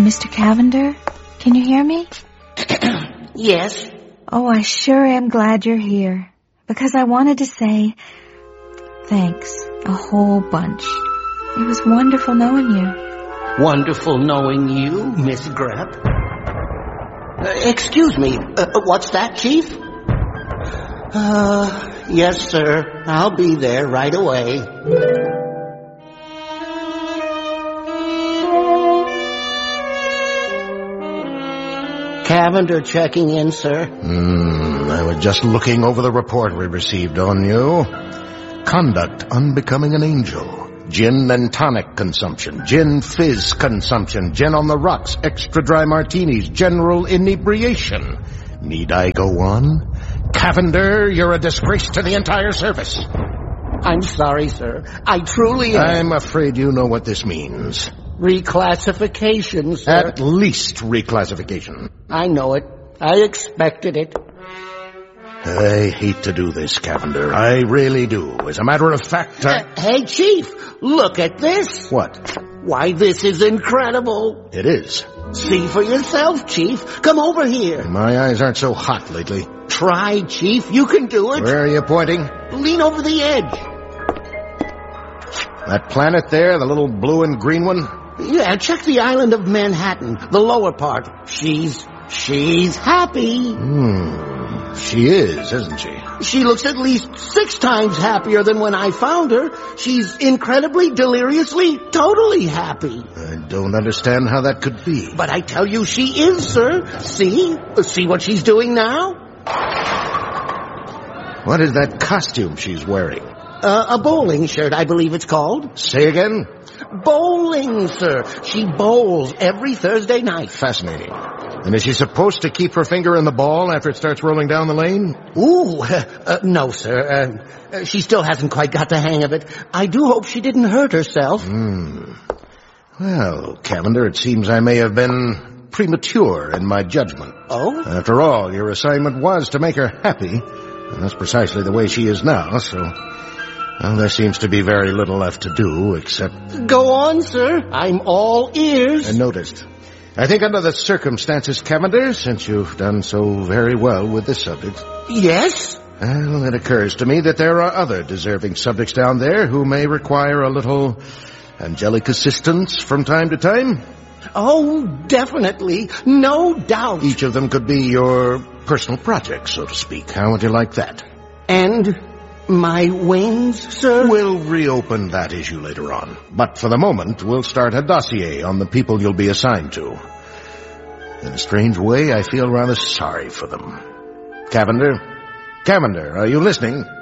Mr. Cavender, can you hear me? Yes. Oh, I sure am glad you're here. Because I wanted to say thanks a whole bunch. It was wonderful knowing you. Wonderful knowing you, Miss Grep. Excuse me, what's that, Chief? Yes, sir. I'll be there right away. Cavender checking in, sir. I was just looking over the report we received on you. Conduct unbecoming an angel. Gin and tonic consumption. Gin fizz consumption. Gin on the rocks. Extra dry martinis. General inebriation. Need I go on? Cavender, you're a disgrace to the entire service. I'm sorry, sir. I truly am. I'm afraid you know what this means. Reclassification, sir. At least reclassification. I know it. I expected it. I hate to do this, Cavender. I really do. As a matter of fact, Hey, Chief, look at this. What? Why, this is incredible. It is. See for yourself, Chief. Come over here. My eyes aren't so hot lately. Try, Chief. You can do it. Where are you pointing? Lean over the edge. That planet there, the little blue and green one? Yeah, check the island of Manhattan, the lower part. She's happy. She is, isn't she? She looks at least 6 times happier than when I found her. She's incredibly, deliriously, totally happy. I don't understand how that could be. But I tell you she is, sir. See what she's doing now? What is that costume she's wearing? A bowling shirt, I believe it's called. Say again? Bowling, sir. She bowls every Thursday night. Fascinating. And is she supposed to keep her finger in the ball after it starts rolling down the lane? No, sir. She still hasn't quite got the hang of it. I do hope she didn't hurt herself. Well, Cavender, it seems I may have been premature in my judgment. Oh? After all, your assignment was to make her happy, and that's precisely the way she is now, so... Well, there seems to be very little left to do, except... Go on, sir. I'm all ears. I noticed. I think under the circumstances, Cavender, since you've done so very well with this subject... Yes? Well, it occurs to me that there are other deserving subjects down there who may require a little angelic assistance from time to time. Oh, definitely. No doubt. Each of them could be your personal project, so to speak. How would you like that? And... my wings, sir? We'll reopen that issue later on. But for the moment, we'll start a dossier on the people you'll be assigned to. In a strange way, I feel rather sorry for them. Cavender, are you listening?